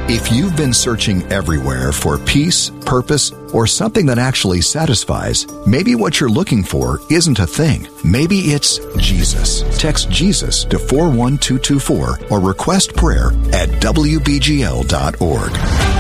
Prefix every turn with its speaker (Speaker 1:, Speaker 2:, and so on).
Speaker 1: If you've been searching everywhere for peace, purpose, or something that actually satisfies, maybe what you're looking for isn't a thing. Maybe it's Jesus. Text Jesus to 41224 or request prayer at WBGL.org.